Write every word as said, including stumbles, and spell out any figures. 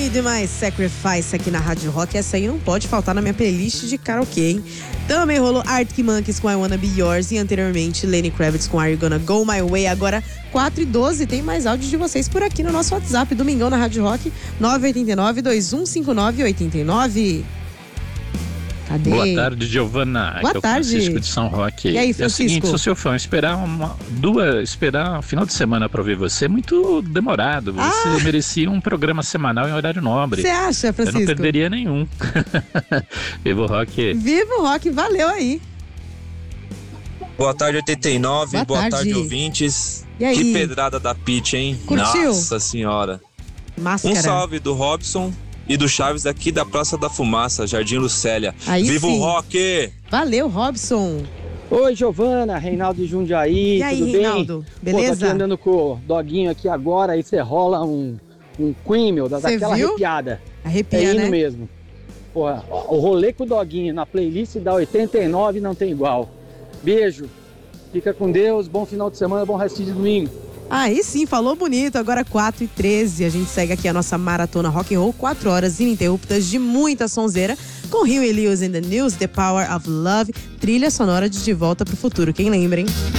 Need My Sacrifice aqui na Rádio Rock. Essa aí não pode faltar na minha playlist de karaokê, hein? Também rolou Arctic Monkeys com I Wanna Be Yours e anteriormente Lenny Kravitz com Are You Gonna Go My Way. Agora quatro e doze, tem mais áudio de vocês por aqui no nosso WhatsApp, Domingão na Rádio Rock, nove oito nove, dois um cinco nove, oito nove. Cadê? Boa tarde, Giovana. Boa Aqui é o tarde. Francisco de São Roque. E aí, É o Francisco? seguinte, sou seu fã, esperar uma, duas, esperar um final de semana pra ver você é muito demorado. Você Ah. merecia um programa semanal em horário nobre. Você acha, Eu Francisco? não perderia nenhum. Viva o rock. Viva o rock, valeu aí. Boa tarde, oitenta e nove. Boa Boa, tarde. tarde, ouvintes. E aí? Que pedrada da Pitty, hein? Curtiu? Nossa senhora. Máscara. Um salve do Robson e do Chaves aqui da Praça da Fumaça, Jardim Lucélia. Aí Viva sim. o rock! Valeu, Robson. Oi, Giovana, Reinaldo de Jundiaí, E aí, tudo Reinaldo? bem? Beleza? Pô, tô aqui andando com o doguinho aqui agora, aí você rola um, um Queen, meu, dá Cê daquela viu? arrepiada. Arrepia, é hino né? mesmo. Pô, o rolê com o doguinho na playlist da oitenta e nove não tem igual. Beijo, fica com Deus, bom final de semana, bom resto de domingo. Aí sim, falou bonito. Agora quatro e treze, a gente segue aqui a nossa maratona rock and roll, quatro horas ininterruptas de muita sonzeira, com Rio e Lewis and the News, The Power of Love, trilha sonora de De Volta pro Futuro. Quem lembra, hein?